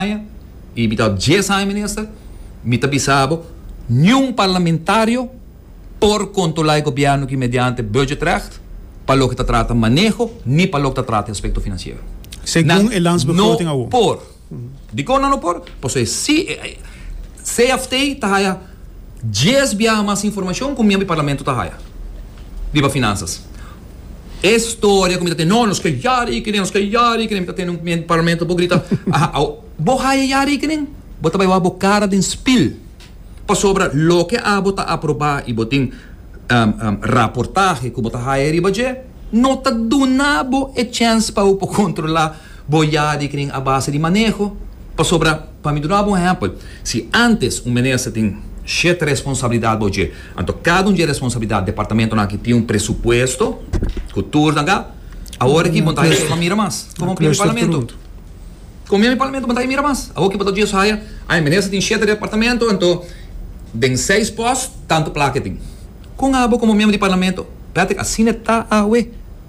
e me dá 10 anos, ministro, me dá bisabo, nenhum parlamentário por controlar o governo que mediante budgetrecht, para o que trata manejo, nem para o que trata aspecto financeiro. Segundo o landsbegroting não por. Digo não por, porque se CFT está 10 vezes mais informação que o meu parlamento está viva finanças. História como está não nos que yari que está tendo um parlamento por gritar borraia yari que nem bota vai a cara de spill para sobre lo que a bota aprovar e botin reportagem que bota hair e budget não está donando a chance para o controlar boiar que nem a base de manejo para sobre para me dar um exemplo se antes ministro tem cheia responsabilidade budget então cada tem responsabilidade departamento que tem um presupuesto cultura agora que montar isso não mira mais como o parlamento montar mira mais agora que botar disso aí ministro tem cheia departamento então tem 6 postos tanto placa tem com abo como membro de parlamento Patrick assim está a ué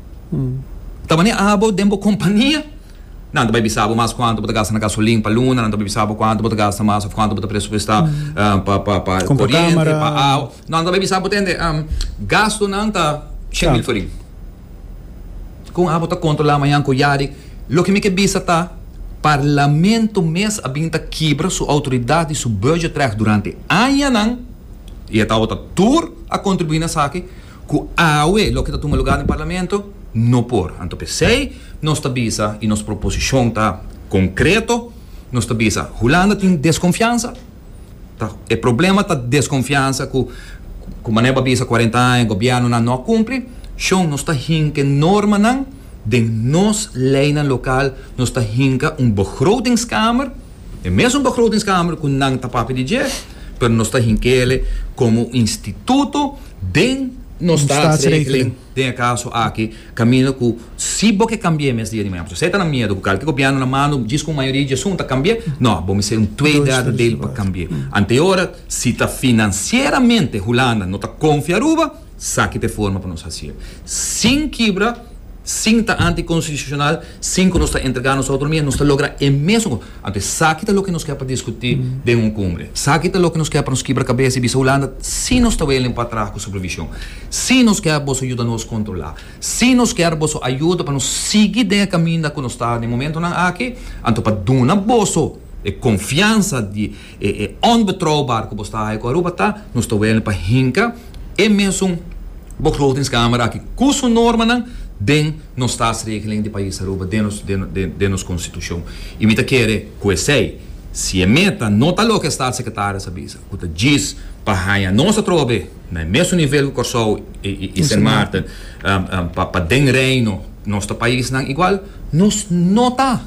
também abo dentro companhia não vai bisabo mais quanto você gasta na gasolina para luna não vai bisabo quanto você gasta mais quanto você pressupostar para corrente para água não vai bisabo tende gasto não tá 100 mil forinhos com abo tá controlar amanhã com yari lo que me que bisa tá parlamento mês abinta quebra sua autoridade sua budget durante anos não e a outra tour a contribuir na saque com aue lo que tá tomando lugar no parlamento não por então pensei nós tabisa e nossa proposição tá concreto nós tabisa Holanda tem desconfiança tá o problema tá desconfiança com maneira bisa 40 anos governo não cumpre chão nós tá hinke norma não de nos lei local nós tá hinka begrotingskamer e mesmo begrotingskamer com não tá papel de pero nós tá hinkele como instituto de no staatsregeling tem caso aqui caminho com se você cambiar mês dia de manhã você está na medo que o governo na mão diz com a maioria de assunto cambiar não vamos ser tweede dele para cambiar anterior se está financeiramente Holanda não está confiaruba saque de forma para nos fazer sem quebra sem está anticonstitucional sem que nós está entregando nossa autonomia nós está logra é mesmo então saque de lo que nós quer para discutir de cumbre saque de lo que nós quer para nos quebrar cabeça e bisa Holanda se nós está vendo para trás com supervisão se nós quer você ajuda nos controlar se nós quer você ajuda para nos seguir de caminho que nós está no momento aqui então para dar bolso e confiança de onbetrouwbaar que você está aí com a Aruba tá nós está vendo para hinka é mesmo begrotingskamer aqui custo norma não den nos staatsregeling de país Aruba de nos constituição e me quer que se a meta não está louca staatssecretário sabia que diz para a nossa trobe no mesmo nível que Corsou e Sint Maarten para den reino nosso país não igual nos nota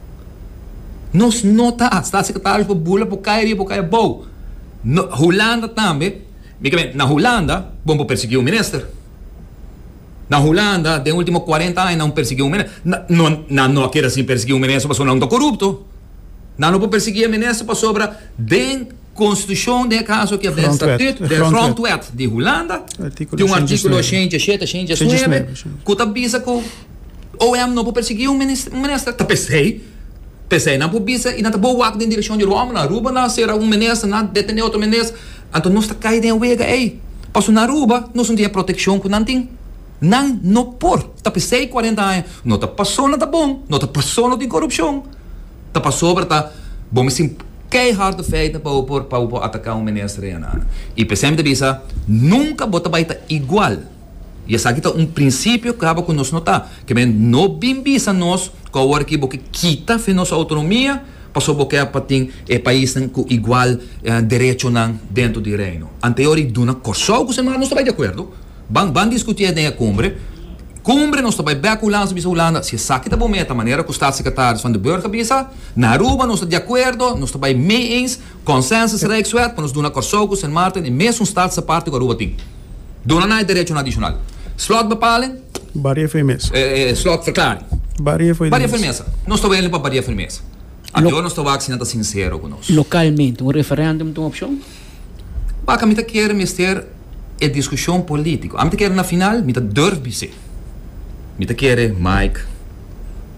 staatssecretário para bula para cair bom Holanda também na Holanda vamos perseguir o ministro na Holanda, de último 40 anos, não perseguiu o ministro. Não quer assim perseguir o ministro para não estar corrupto. Não pode perseguir o ministro para sobre a Constituição de caso que é o Estatuto de Grondwet de Holanda, de um artigo 107, 109, que está bisa que o OM não pode perseguir o ministro. Está pensei, não pode bisa e não está boa em direção de Roma, na Aruba, não será um ministro, não detener outro ministro. Então, nós está caindo em vega aí. Para na Aruba, nós não temos proteção que não tem. Não por, tá pensei 40 anos, não tá passou nada bom, não tá passou nada de corrupção, tá passou para tá, bom assim, que hard feita para atacar um ministro e pensei me bisa nunca bota baita igual, e essa aqui tá princípio que acaba com nós notar, que não bem bisa nós com a hora que porque quita a nossa autonomia, passou porque para ter país com igual direito dentro do reino, anterior e duna Corsou que você não está de acordo. Van discutir na cumbre nós estamos bem com o Holanda se saque da bometa maneira que os staatssecretários van de burger bisa na Aruba nós estamos de acordo nós estamos mee eens consensus rijkswet para nos doen Corsou com Sint Maarten e mesmo staatse parte que Aruba tem doen na direito adicional slotbepaling barrière firmeza slotverklaring barrière firmeza nós estamos indo para barrière firmeza agora nós estamos aqui sincero conosco localmente referendum é uma opção para mim quer mister é discussão política. A mim quer na final, me durf ser. Me quer Mike.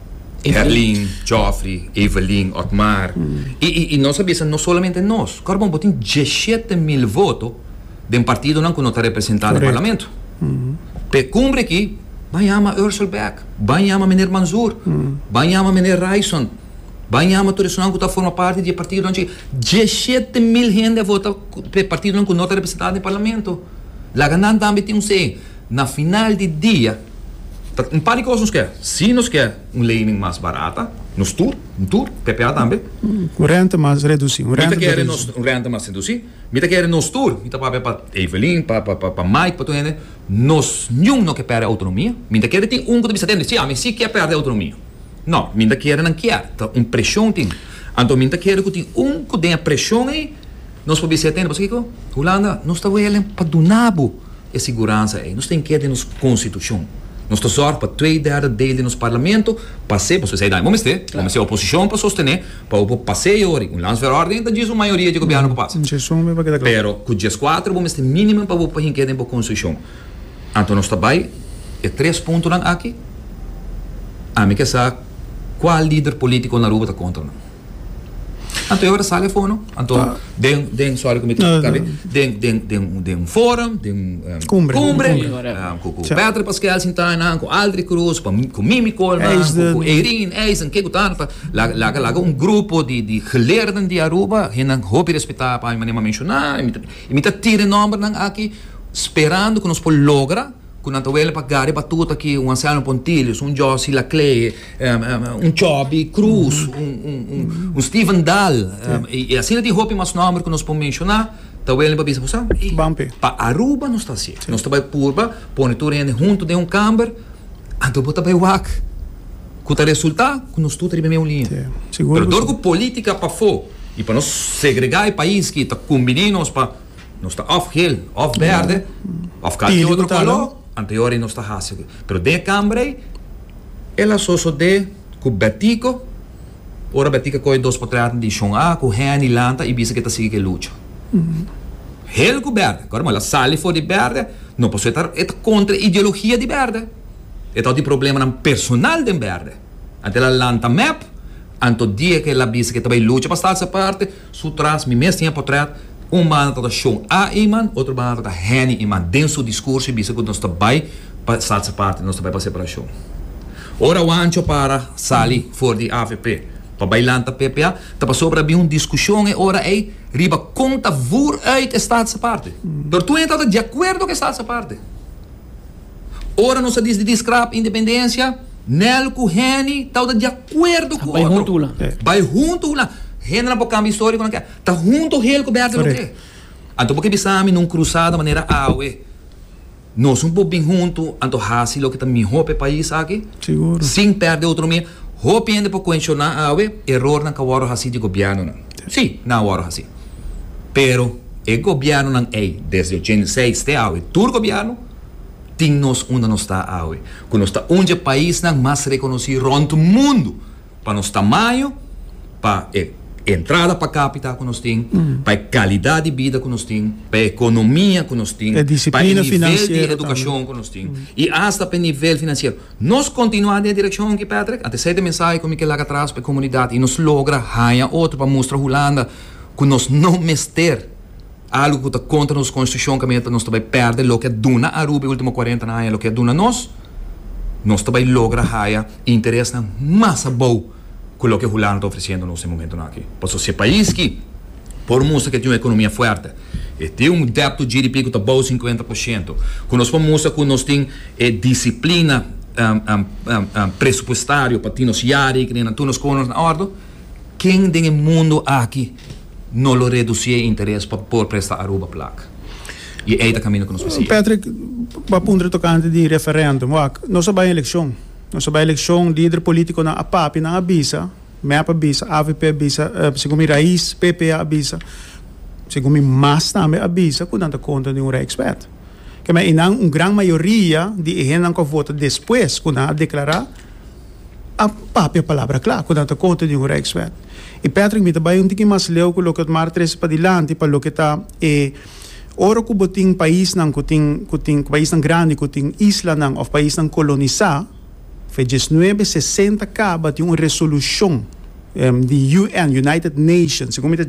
Herlin, Joffrey, Evelyn, Otmar. E nós sabemos, não somente nós. Carbon botin 17.000 votos de um partido que não está representado no parlamento. Pe cumbre aqui, vai chamar Urselbeck, vai chamar Meneer Mansour, vai chamar Meneer Raison, vai chamar todo isso que forma parte do partido. 17.000 gente vota para o partido que não está representado no parlamento. Lá ganhando também tem sei, na final do dia, um par de coisas nos quer. Se nos quer lening mais barata, nos tour, PPA também. Renta mais reduzir. Mita quer renta mais reduzir. Mita quer nos tour. Mita para Evelyn, para Mike, para tu ainda. Nós não quer perder autonomia. Mita quer ter que bisa tende. Sim, mas se quer perder autonomia. Não, mita quer não quer. Pressão tem. Então mita quer que tem que tem pressão aí. Nós podemos ser atento. Porque Holanda, nós estamos aí para donabo a segurança aí. Nós temos que ter nossa constituição. Nós estamos só para 2/3 dele no parlamento, passei, para vocês vamos ter a oposição para sostener, para o passeio, lance de ordem, então diz a maioria de governo para passar. Pero, com dias 4, vamos ter mínimo para o país que tem para a Constituição. Então, nós também, 3 pontos aqui, a mim que sabe qual líder político na rua está contra não. Então, eu sale fono, então, den sorry como den fórum, den cumbre, com Pedro Pascal Sintana, com Aldri Cruz, com Mimi Coleman, com Erin, Eisen, que gutana, lá grupo de geleerden de Aruba, hen hoop respeitar para mim mencionar, e me tá tire nome aqui, esperando que nós por logra com a tua para gare batuta aqui Anselmo Pontilhos, Josi Laclay, Chobby Cruz, Steven Dahl, e assim de roupa mais nome que nós podemos mencionar, tua para bisa pusa, para Aruba não está assim, nós está purba, põe tudo junto de camber, então bota para wak, com o resultado, que nós tudo bem linha. Pero dorgo política para fo e para nós segregar o país que está combinando para nós está off-hill, off-verde, off-qualquer outro color. Anteriori não está fácil. Pero de Cambrai, ela só de com Betico, ora Betico coi 2 de Xonga, com Henny Lanta e bisa que está seguindo que luta. Heel com verde. Agora, mas ela sale fora de verde, não pode estar contra a ideologia de verde. É de problema no personal de verde. Até ela lanta map, anto dia que ela bisa que também luta para estar essa parte, sutras, me mesmo tinha portrait. Banda está show a iman, outro banda está Henny iman. Dentro do discurso, bisa que nós também passar essa parte, nós também passar para a show. Ora o ancho para sair fora de AVP, para bailar na PPA, está sobre abrir uma discussão e ora aí riba conta voor uit está essa parte. Pero tu entra de acordo que está essa parte. Ora nós diz de discrap independência, Nelco Henny está de acordo com o outro. Vai junto lá. Renda na boca histórico não quer. Tá junto ele coberto do quê? Então porque bisami num cruzada maneira aue. Nós um pouco bem junto, então hasi lo que tá melhor para país aqui. Seguro. Sem perder autonomia. Hope ainda para questionar aue error na kawaro hasi de governo não. Sim, na waro hasi. Pero o governo não é desde 86 até aue. Tur governo tem nós onde nós está aue. Quando nós está onde país não mais reconhecido rond o mundo para nosso tamanho, para entrada para capita que nós temos, para a qualidade de vida que nós temos, para a economia que nós temos, para o nível de educação que nós temos e até para o nível financeiro. Nós continuamos na direção aqui, Patrick, até 7 mensagens como que lá atrás para a comunidade e nós logra ganhar outro para mostrar a Holanda que nós não mester algo que está contra a nossa Constituição, que nós também perde o que é duna a Aruba último 40 anos, o que é duna nós também logra ganhar interesse na massa boa com o que o Holanda está oferecendo nesse momento aqui. Por isso, esse país que, por mostrar que tem uma economia forte, e tem um débito GDP que está bom 50%, que nós mostrar que nós temos disciplina pressupostária para termos yari, que nem nós conos na ordem, quem tem o mundo aqui não lo reduzir interesse para por prestar Aruba placa. E é o caminho que nós precisamos. Patrick, para punto tocante de referendum, nós sabemos eleição. Nós sabemos eleição, líder político na APAP, na Abisa, MEP Abisa, AVP Abisa, segundo Raiz, PPA Abisa, segundo mais também Abisa, que não dá conta de expert. Que mas uma grande maioria de gente que vota depois, que não declarar, a PAP é a palavra clara, que não dá conta de expert. E Patrick, me também um pouquinho mais leu, que o que mais traz para adiante, para o que está, ora que botin país não, que tem país não grande, que tem isla não, ou país não colonizar, foi 1960 acaba de uma resolução de UN, United Nations, segundo a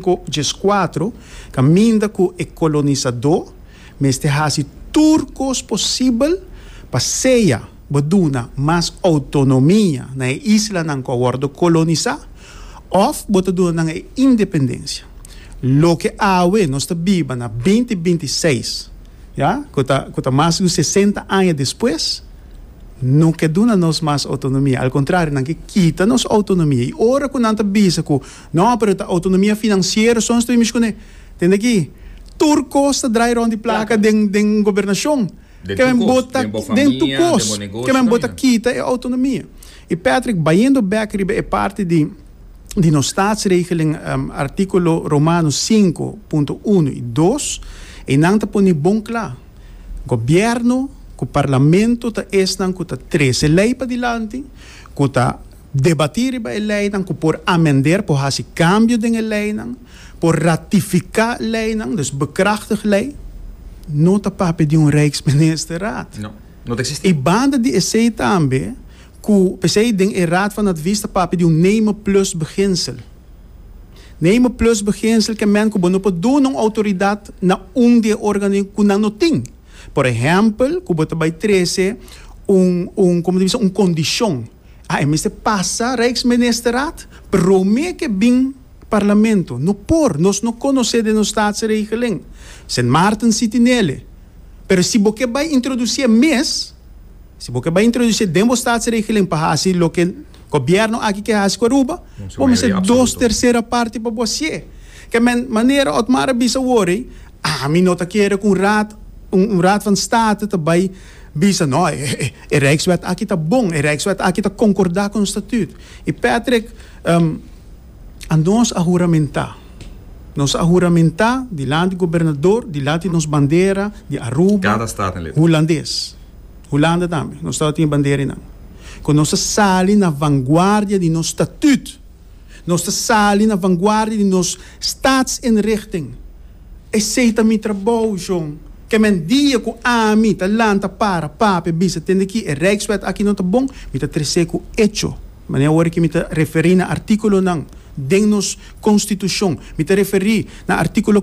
4, caminha com o colonizador, mas te hasi turcos possível para ser baduna mais autonomia na isla não acordo colonizar, ou baduna na independência. Lo que awe nós está viva na 2026, já, que mais de 60 anos depois, não que duna nos mais autonomia, ao contrário, não que quita nos autonomia. E ora que não está bisa que não para a autonomia financeira, só nós temos que tem aqui turcos está drai ronde placa den governação. Que men bota dentro cos, que men bota quita é autonomia. E Patrick, baindo back é parte de nos staatsregeling artículo Romanos 5.1 e 2 e não está poni bom claro. Governo o parlamento está estando com 13 leis para diante, com está debatir a lei, com por amender, por fazer cambio de lei, por ratificar a lei, dus bekrachtig lei, não está para pedir Rijksministerraad. Não existe. E banda de EC também, que PC den raad van advies para pedir nemen plus beginsel. Nemen plus beginsel que men que não pode dar uma autoridade na de organismo que não tem. Por exemplo, que você vai trazer uma condição. Mas passa Rijksministerraad, promete que bem parlamento. Nós não conhecemos de nos staatsregeling. Sint Maarten zit nele. Mas se você vai introduzir mês, se você vai introduzir dentro do staatsregeling para fazer o que o governo aqui quer fazer com a Aruba, vamos ser 2/3 parte para você. Que maneira de maar bisa worry, mim não quer com raad van State também bisa não, Rijkswet aqui está bom, Rijkswet aqui está concordar com o estatuto. E Patrick, nós a juramentar. Nós a juramentar diante do governador, diante de nos bandeira de Aruba, cada estado holandês. Holanda também, nós temos bandeira não. Quando nós saímos na vanguardia de nosso estatuto, nós saímos na vanguardia de nossa staatsinrichting. Esse é meu trabalho, João. Que men dia com a mim, talanta para, papi, bisa, tem aqui, Rijkswet aqui não está bom, me está treseco hecho. Mas é hora que me está referir na artículo não, de nos Constituição, me está referir na artículo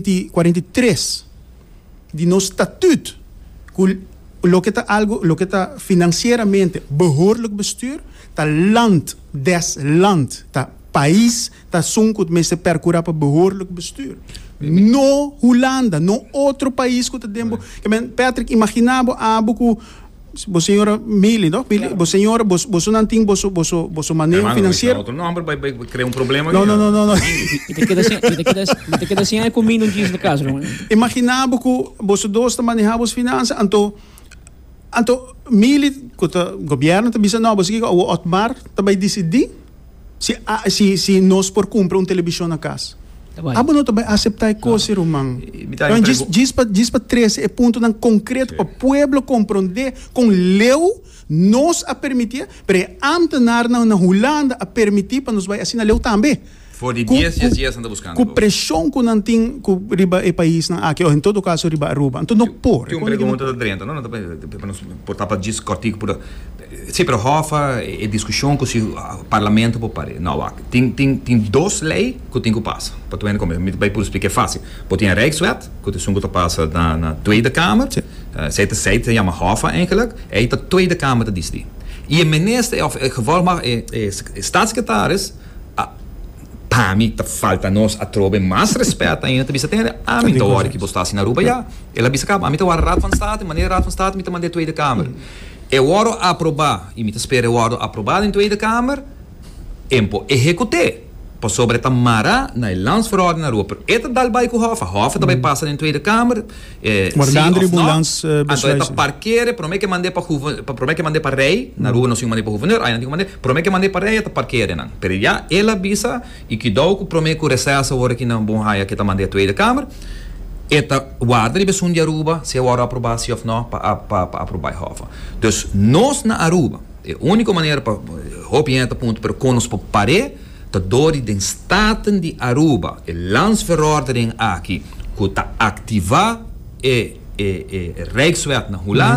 43 de nosso estatuto, que lo que está financeiramente behoorlijk bestuur, tá land des land, tá país, tá sunco, mas se percura para behoorlijk bestuur. No Holanda, no outro país que temos. Patrick, imaginava que a senhora Mili, não? A senhora, você não tem o manejo financeiro. Outro nome vai criar problema. Não. E te queda assim, com mim não diz no caso. Imaginava que você dois manejava as finanças, então Mili, que o governo está dizendo, não, você o Otmar também decidir se nós por comprar uma televisão na casa. Não também aceitar coisa, Romão. Diz para 13 é ponto não concreto para o povo compreender com leu nos a permitir, para ambtenar na Holanda a permitir para nos vai assim na leu também. For de dias anda buscando. Com pressão que não tem com riba e país não aqui, em todo caso riba Aruba. Então não por. Tem uma pergunta da Drenta, não para nos portar para discutir por sempre hofa e discussão com o parlamento por pare. Não, tem duas leis que tem que passar. Para tu ver como me vai por explicar fácil. Tem a Rijkswet, que tem que passa na Tweede Kamer. Seit chama hofa eigenlijk, e a Tweede Kamer te decidir. E o ministro of geval mag staatssecretaris para mim falta nós a trobe mais respeito ainda bisa ter a mim da hora que você está assim na Aruba já ela bisa acaba a mim tá o raad van state maneira raad van state me tá mandar Tweede Kamer eu oro aprovar e me tá espera eu oro aprovado em Tweede Kamer empo executar por sobre a mara na landsverordening na Aruba eta dal bij hofa também passa em Tweede Kamer maar de andere balans então parqueira promete que mandar para rei na Aruba não se manda para gouverneur aí não manda promete que mandar para rei eta parqueira não pero já ela bisa e que dá o promete que o recesso agora que não bom raia que tá mandar Tweede Kamer eta guarda de besun de Aruba se eu aprovar se of não para aprovar hofa dus nós na Aruba é a única maneira para hopienta ponto para conos para pare door de staten die Aruba, de landsverordening aqui, que está ativa Rijkswet na Holanda,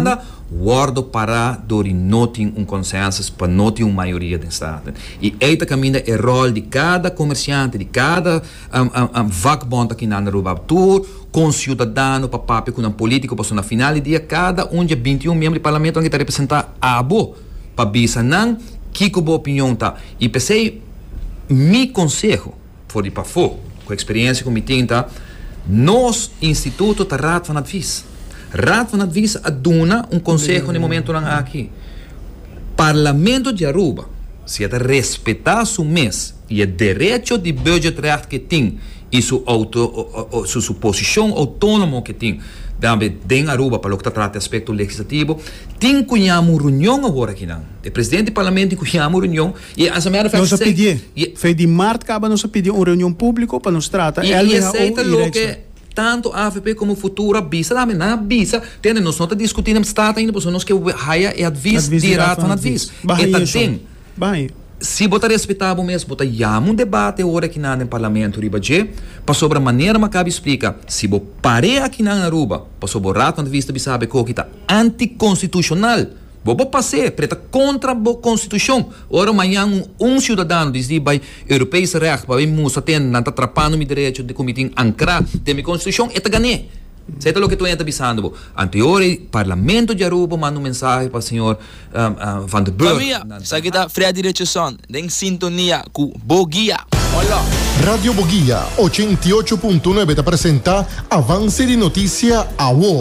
guardo para dori noting um consenso para noting uma maioria do Estado. E eita caminha é rol de cada comerciante, de cada vagabond aqui na Aruba, com cidadão, papai, com um político, para na final do dia, cada de 21 membros do parlamento que está representar a abo, para bisa não, que boa opinião tá. E pensei, me conselho, for de pafo, com a experiência com me tinta, nos instituto tá rato van advies. Raad van Advies aduna um conselho no momento aqui. Parlamento de Aruba, se é respeitar seu mês e o direito de budgetrecht que tem e sua posição autônoma que tem, dentro Aruba, para o que trata aspecto legislativo, tem que uma reunião agora aqui não. O presidente do parlamento tem que uma reunião e as merda faz não se pedir. Foi de março acaba não se pedir uma reunião pública para nos tratar. E aceita o que tanto a AFP como futura bisa, na bisa, nós não estamos discutindo Estado ainda, porque nós que haia é advies, direto van advies. Então tem, se botar respeitável mesmo, botar um debate agora aqui no parlamento, para sobre a maneira que acaba explica, se bo pare aqui na Aruba, para sobre o rato de vista, sabe que está anticonstitucional, vou passar, preta contra a Constituição. Ora, amanhã, cidadão diz que vai europeu se reage, para ver musa tem, não está atrapando o meu direito de comitir ancrar da minha Constituição, e está ganhando. Sei o que tu está avisando. Anterior, Parlamento de Aruba manda mensagem para o senhor Van der Burg. Família, isso aqui está freia direção, em sintonia com Boguia. Olá. Radio Boguia 88.9 te apresenta Avance de Notícia AWO.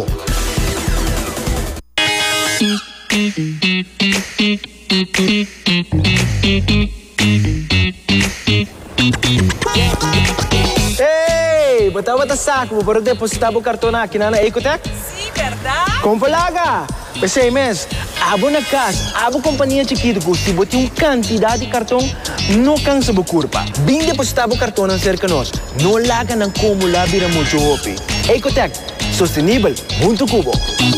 Hey, bata saco, para depositar o cartão aqui na Ecotec? Sim, verdade? Compalaga! Pensei mesmo, abo na casa, abo companhia chiquita, se botar quantidade de cartão, não cansa a curva. Bem depositar o cartão cerca de nós, não larga não como lá vira muito hopi. Ecotec, sustentável, muito cubo.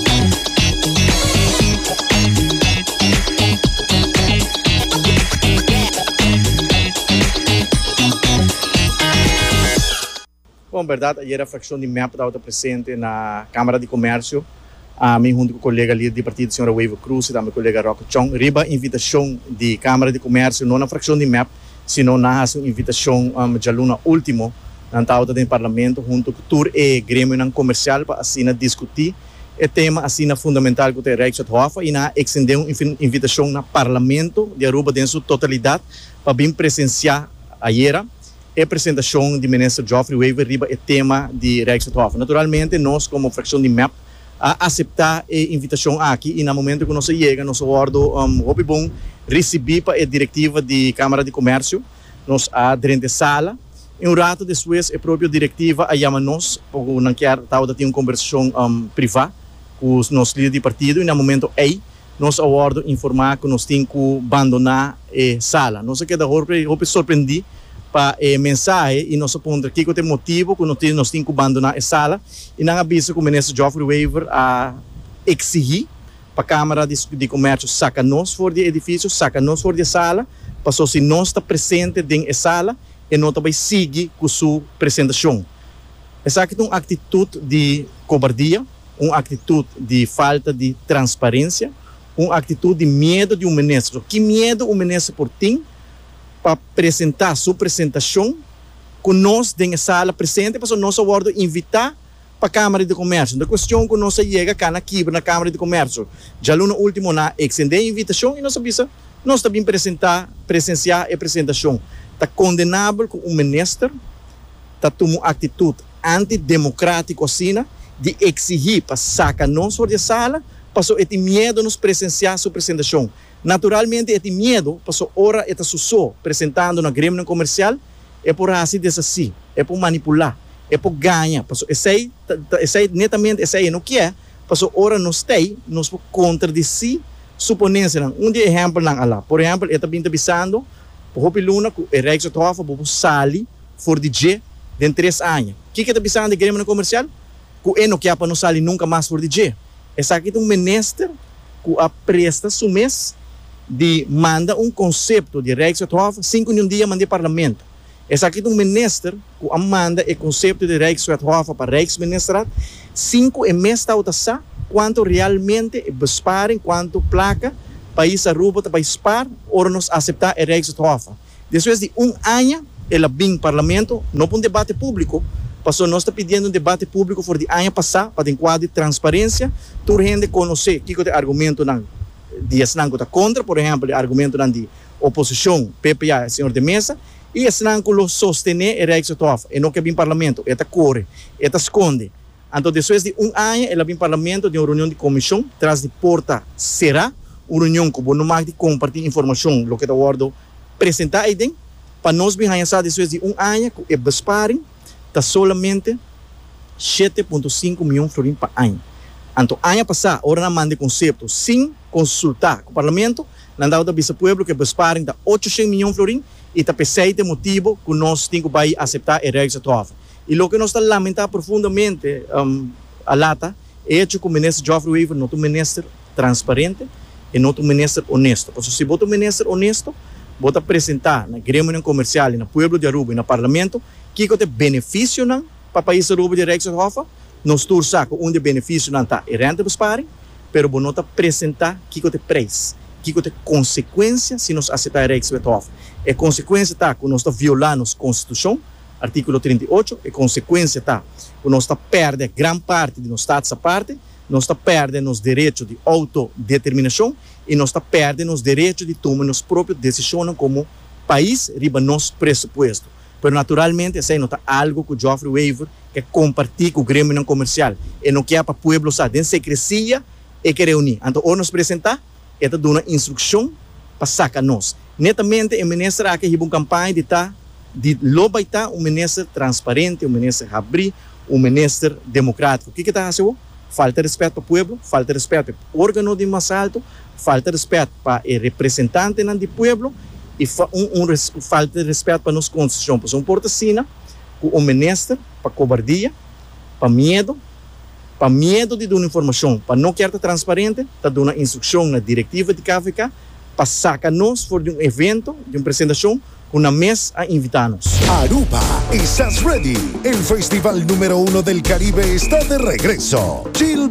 Bom, verdade, ayer a fração de MEP estava presente na Câmara de Comércio, a mim junto com o colega líder do partido, a senhora Wave Cruz, e também o colega Rocco Chong, riba invitação de Câmara de Comércio, não na fração de MEP, sino na invitação de aluna último, na tauta do Parlamento, junto com o Tour e Grêmio Comercial, para assim discutir o tema assim fundamental que o Rex Hofa e na extender uma invitação no Parlamento de Aruba em sua totalidade, para vir presenciar ayer a apresentação do ministro Geoffrey Weaver riba o tema de Rex Hofa. Naturalmente, nós como fração de MEP, a aceitar a invitação aqui e no momento que nós chega, nós ordo bom receber a diretiva de Câmara de Comércio, nós a dentro da sala, e um rato depois a própria diretiva a chama nós, porque não quer ter uma conversação privada com os nossos líderes de partido, e no momento aí, nós ordo informar que nós temos que abandonar a sala. Nós queda surpreendido para a mensagem e nós apontamos que tem motivo que nós temos que abandonar a sala e não avisa que o ministro Geoffrey Weaver a exigir para a Câmara de Comércio saca nós fora do edifício, saca nós fora da sala, para se nós está presente dentro da sala e não também seguir com sua apresentação. Essa é uma atitude de cobardia, uma atitude de falta de transparência, uma atitude de medo de um ministro. Que medo o ministro por tem para apresentar sua apresentação com nós dentro da sala presente, para nós agora invitar para a Câmara de Comércio. A questão que nós chega cá na Quibra, na Câmara de Comércio, já no último na extender a invitação e nós sabemos, nós também presenciar a apresentação. Está condenável que o ministro está tomando atitude antidemocrática assim, de exigir para sacar nós fora da sala, para esse medo nos presenciar a sua apresentação. Naturalmente, esse medo, para hora está só apresentando na Grêmio Comercial, é por assim assim, é por manipular, é por ganhar. Esse netamente, esse não que é, para hora nós nos contradizer suponência. De exemplo, por exemplo, está bem avisando, por exemplo, Luna, que o Rex Hofa, por sali, for DJ, dentro de 3 anos. O que está avisando de Grêmio Comercial? Que não quer para não sair nunca mais for DJ. Esse aqui é um ministro que presta seu mês de manda um conceito de Rex Hofa, 5 em um dia manda parlamento. Essa aqui de minister que manda o conceito de Rijkswethoven para Rijksministeraat. 5 é mês da quanto realmente besparem, quanto placa país Aruba para spar ou nos aceitar a Rijkswethoven. Depois de ano, ela vem parlamento, não para um debate público, passou nós está pedindo um debate público por de ano passado para enquadrar de transparência, tu gente conhecer que é argumento não de asnan que contra, por exemplo, argumento não de oposição, PPA, senhor de mesa, e asnan que lo sostener a Rijkswethoven, e não que vem parlamento, esta corre, esta esconde. Então, depois de ano, ela vem parlamento de uma reunião de comissão, traz de porta será uma reunião que não mais de compartilhar informação, o que está guardado, apresentar aí dentro, para nós bem depois de ano, que é besparem, está solamente 7,5 milhões de florins por ano. Então, ano passado, hora na manda conceito, sem consultar com o parlamento, na data do pueblo que besparem está 800 milhões de florins e está pensando motivo que nós temos que aceitar a Rijkswethoven. E o que nós estamos lamentando profundamente, a lata, é que o ministro Geoffrey Weaver não é um ministro transparente e não é um ministro honesto. Porque se você é um ministro honesto, você apresentar na Grêmio Comercial, no Pueblo de Aruba e no Parlamento, que tem benefício para o país Aruba de Rijkswethoven, nós torçamos que de benefício não está renda besparing, mas você não apresentar que tem preço, que tem consequência se nós aceitar a Rijkswethoven. A consequência está que nós estamos violando a Constituição, artículo 38, a consequência está que nós estamos perdendo grande parte de nossa essa parte, nós estamos perdendo os direitos de autodeterminação e nós estamos perdendo os direitos de tomar nossas próprias decisões como país, riba nosso pressuposto. Mas naturalmente, isso não está algo que o Geoffrey Weaver quer compartilhar com o Grêmio Comercial e não quer para o povo saber, tem secrecia e quer reunir. Então, ou nos apresentar, é dar uma instrução para sacar nós. Netamente, o ministro aqui tem uma campanha de lobaitar um ministro transparente, um ministro abrir, um ministro democrático. O que está fazendo? Falta de respeito para o povo, falta de respeito para o órgão de mais alto, falta de respeito para o representante do povo e falta de respeito para a nossa Constituição. Por importa assim, o ministro, para cobardia, para medo de dar informação, para não querer transparente, está dando instrução na diretiva de KVK, para sacar nós for de um evento, de uma apresentação, con una mesa a invitarnos. Aruba, ¿estás ready? El festival número 1 del Caribe está de regreso. Chill